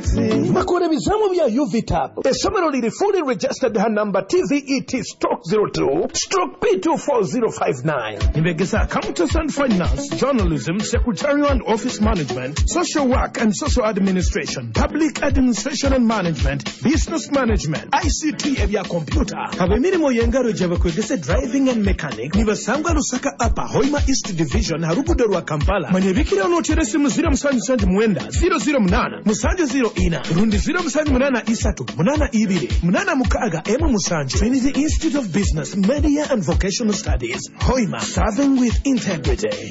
University. Makore bizamu bya UVTAP. Essomero liri fully registered ha number TVET/02/P24059. Imbegeza accountants and finance, journalism, secretarial and office management, social work and social administration, public administration and management, business management, ICT ebya computer. Abemirimo yengaro jabakwegese driving and mechanic. Nibasangwa Lusaka Upper Hoima East Division harugudo rwa Kampala. Manyebikira onoteresi muzira musanju mwenda 008 musanju 04 rundi 078 isatu munana ibiri munana mukaga emu musanju. Trinity Institute of Business, Media and Vocational Studies. Hoima, serving with integrity.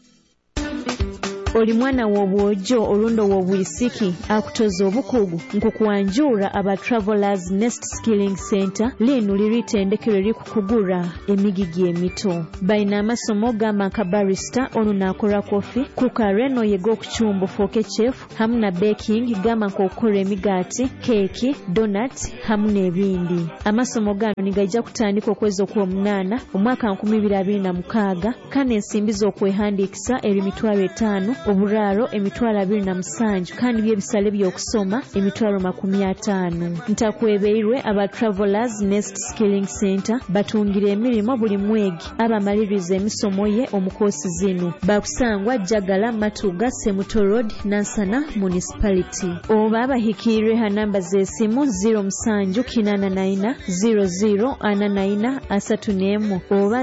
Oli mwana w'obwojo olundo w'obwisiki akutoza obukugu nkukuwanjura aba Travelers Nest Skilling Center lino liritendekero likukugura emigigi emito baina amasomo gama kabarista ono nakora kofi kukareno yego okuchumbo foke chef hamuna baking gama kokora emigati keki donut hamuna ebindi. Amasomo gano nigajja kutandika okwezi okwomunana omwaka 2026 kane ensimbi okwehandikisa eri mitwalo 5 oburaro emitwalo 27 kandi byebisale by'okusoma emitwalo 50. Ntakwebeirwe aba Travelers Nest Skilling Center batungire emirimu buli mwegi abamaliriza emisomo ye omukosi zino bakusangwa Jagala Matuga Semuto Road Nansana Municipality oba abahikirwe ha namba z'esimu 0794004934 oba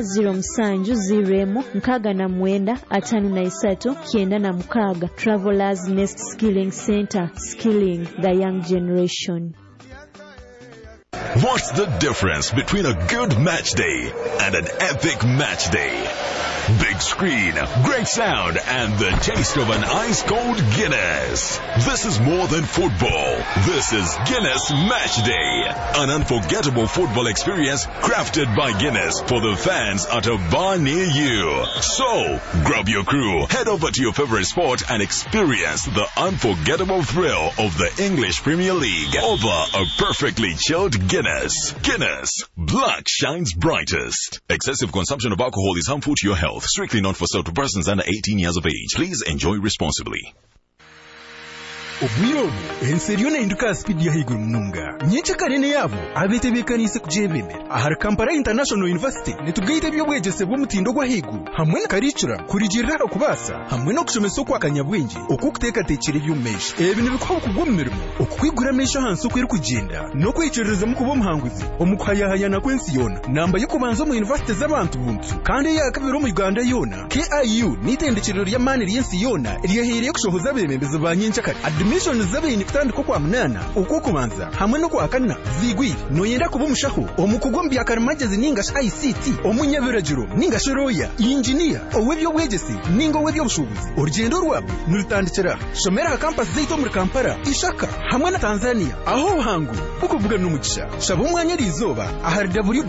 07095953 Travelers Nest Skilling Center, skilling the young generation. What's the difference between a good match day and an epic match day? Big screen, great sound, and the taste of an ice-cold Guinness. This is more than football. This is Guinness Match Day. An unforgettable football experience crafted by Guinness for the fans at a bar near you. So, grab your crew, head over to your favorite sport and experience the unforgettable thrill of the English Premier League over a perfectly chilled Guinness. Guinness. Black shines brightest. Excessive consumption of alcohol is harmful to your health. Strictly not for sale to persons under 18 years of age. Please enjoy responsibly. Obwirobu enseriyo nahinduka speed ya higuru mununga nyinshi karene yabo abetebekanise kujebemera ahari Kampala International University nitugaite byobwegese bw'omutindo gwa higuru hamwe na karicura kurigirira kubasa hamwe no kushomesa kwa kanyabwenge okukuteka tekire by'umesha ebintu bikwa kugummirimo okukwigura mesha hansi kwiri kugenda no kwicerereza mu kubo muhanguzi omukhayahanya na kwensi yona namba yo kubanza mu university z'abantu buntu kandi yakabiro mu Uganda yona KIU nitendekiriro ya mani yensi yona iriyahereye kushohoza bemembeze banyinshi kare mission zabini kutandika kwa munana ukukumanza hamwe no kwa kana zigwi no yenda kubumushaho omukugombi akarimagezi ninga ICT omunyabiragiro ninga shoroya engineer owebyo bwegesi ninga webyo bushubuzi urugendo rwabo nurutandikira shomera campus zeito muri Kampala ishaka hamwe na Tanzania aho hangu ukuvuga n'umugisha shaba umwanya rizoba ahari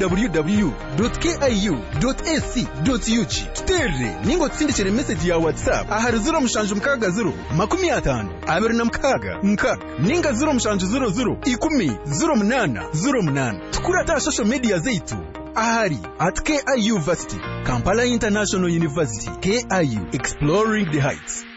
www.kiu.ac.ug tutere ningo tsindikire message ya WhatsApp ahari 0 Nka ninga 0 tukurata social media zeitu ahari at KIU University, Kampala International University, KIU, exploring the heights.